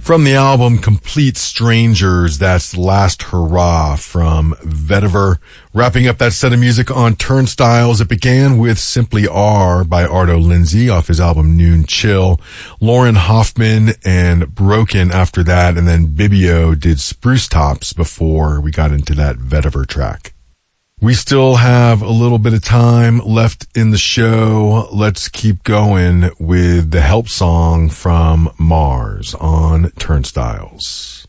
From the album Complete Strangers, that's Last Hurrah from Vetiver. Wrapping up that set of music on Turnstiles, it began with Simply R by Arto Lindsay off his album Noon Chill. Lauren Hoffman and Broken after that, and then Bibio did Spruce Tops before we got into that Vetiver track. We still have a little bit of time left in the show. Let's keep going with the Help song from Mars on Turnstiles.